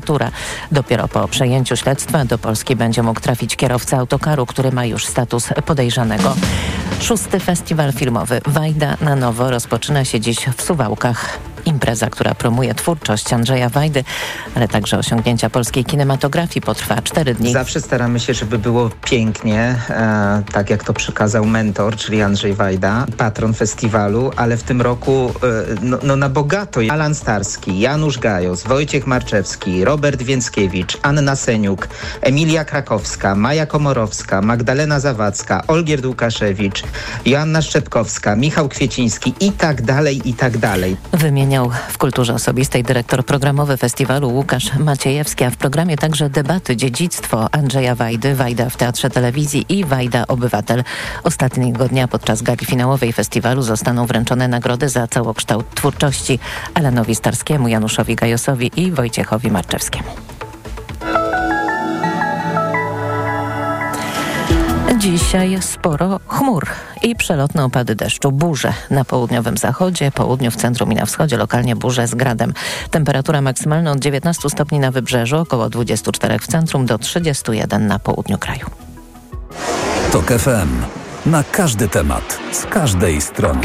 Dopiero po przejęciu śledztwa do Polski będzie mógł trafić kierowca autokaru, który ma już status podejrzanego. 6. Festiwal filmowy Wajda na nowo rozpoczyna się dziś w Suwałkach. Impreza, która promuje twórczość Andrzeja Wajdy, ale także osiągnięcia polskiej kinematografii, potrwa 4 dni. Zawsze staramy się, żeby było pięknie, tak jak to przykazał mentor, czyli Andrzej Wajda, patron festiwalu, ale w tym roku na bogato. Alan Starski, Janusz Gajos, Wojciech Marczewski, Robert Więckiewicz, Anna Seniuk, Emilia Krakowska, Maja Komorowska, Magdalena Zawadzka, Olgierd Łukaszewicz, Joanna Szczepkowska, Michał Kwieciński i tak dalej, i tak dalej. Wymieniał w kulturze osobistej dyrektor programowy festiwalu Łukasz Maciejewski, a w programie także debaty Dziedzictwo Andrzeja Wajdy, Wajda w Teatrze Telewizji i Wajda Obywatel. Ostatniego dnia podczas gali finałowej festiwalu zostaną wręczone nagrody za całokształt twórczości Alanowi Starskiemu, Januszowi Gajosowi i Wojciechowi Marczewskiemu. Dzisiaj sporo chmur i przelotne opady deszczu, burze na południowym zachodzie, południu, w centrum i na wschodzie, lokalnie burze z gradem. Temperatura maksymalna od 19 stopni na wybrzeżu, około 24 w centrum, do 31 na południu kraju. TOK FM. Na każdy temat, z każdej strony.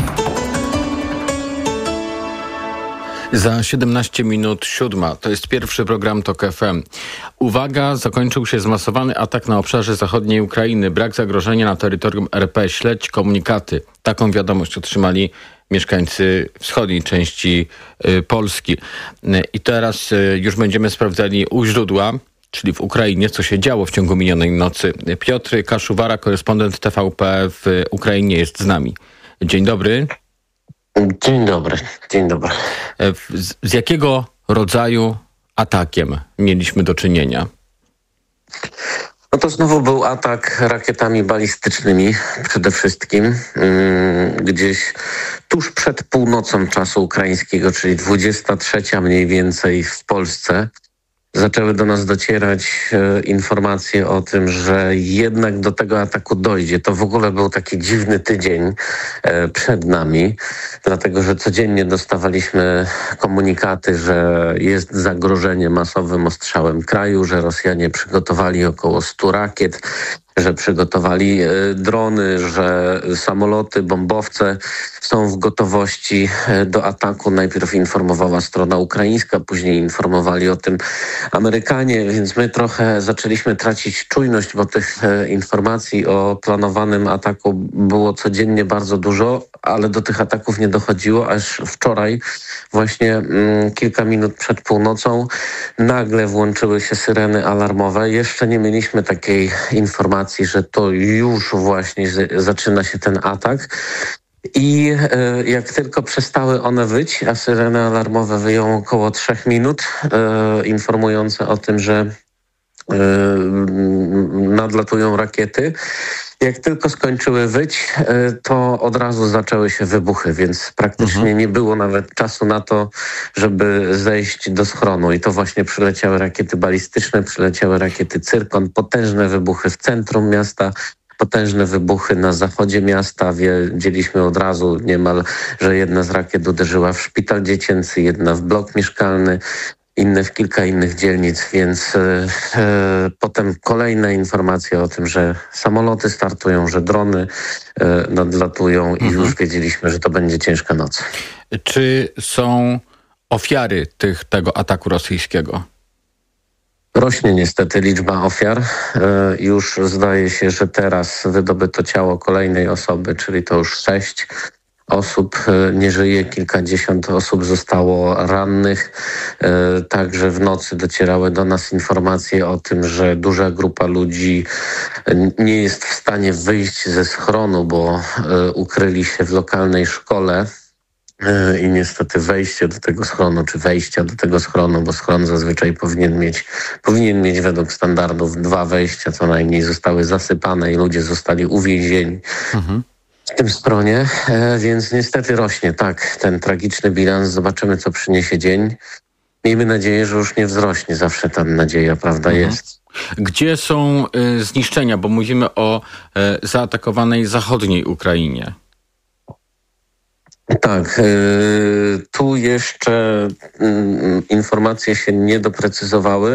Za 17 minut 7. To jest pierwszy program TOK FM. Uwaga, zakończył się zmasowany atak na obszarze zachodniej Ukrainy. Brak zagrożenia na terytorium RP. Śledź komunikaty. Taką wiadomość otrzymali mieszkańcy wschodniej części Polski. I teraz już będziemy sprawdzali u źródła, czyli w Ukrainie, co się działo w ciągu minionej nocy. Piotr Kaszuwara, korespondent TVP w Ukrainie, jest z nami. Dzień dobry. Dzień dobry, dzień dobry. Z jakiego rodzaju atakiem mieliśmy do czynienia? No to znowu był atak rakietami balistycznymi przede wszystkim. Gdzieś tuż przed północą czasu ukraińskiego, czyli 23 mniej więcej w Polsce, zaczęły do nas docierać informacje o tym, że jednak do tego ataku dojdzie. To w ogóle był taki dziwny tydzień przed nami, dlatego że codziennie dostawaliśmy komunikaty, że jest zagrożenie masowym ostrzałem kraju, że Rosjanie przygotowali około 100 rakiet, że przygotowali drony, że samoloty, bombowce są w gotowości do ataku. Najpierw informowała strona ukraińska, później informowali o tym Amerykanie, więc my trochę zaczęliśmy tracić czujność, bo tych informacji o planowanym ataku było codziennie bardzo dużo, ale do tych ataków nie dochodziło, aż wczoraj właśnie kilka minut przed północą nagle włączyły się syreny alarmowe. Jeszcze nie mieliśmy takiej informacji, że to już właśnie zaczyna się ten atak. I jak tylko przestały one wyć, a syreny alarmowe wyją około 3 minut, informujące o tym, że nadlatują rakiety. Jak tylko skończyły wyć, to od razu zaczęły się wybuchy, więc praktycznie nie było nawet czasu na to, żeby zejść do schronu. I to właśnie przyleciały rakiety balistyczne, przyleciały rakiety Cyrkon, potężne wybuchy w centrum miasta, potężne wybuchy na zachodzie miasta. Wiedzieliśmy od razu niemal, że jedna z rakiet uderzyła w szpital dziecięcy, jedna w blok mieszkalny, inne w kilka innych dzielnic, więc potem kolejne informacje o tym, że samoloty startują, że drony nadlatują i już wiedzieliśmy, że to będzie ciężka noc. Czy są ofiary tego ataku rosyjskiego? Rośnie niestety liczba ofiar. Już zdaje się, że teraz wydobyto ciało kolejnej osoby, czyli to już 6 osób nie żyje, kilkadziesiąt osób zostało rannych. Także w nocy docierały do nas informacje o tym, że duża grupa ludzi nie jest w stanie wyjść ze schronu, bo ukryli się w lokalnej szkole. I niestety wejście do tego schronu, czy wejścia do tego schronu, bo schron zazwyczaj powinien mieć według standardów 2 wejścia co najmniej, zostały zasypane i ludzie zostali uwięzieni w tym schronie, więc niestety rośnie ten tragiczny bilans. Zobaczymy, co przyniesie dzień. Miejmy nadzieję, że już nie wzrośnie. Zawsze ta nadzieja, prawda, jest. Gdzie są zniszczenia? Bo mówimy o zaatakowanej zachodniej Ukrainie. Tak, tu jeszcze informacje się nie doprecyzowały.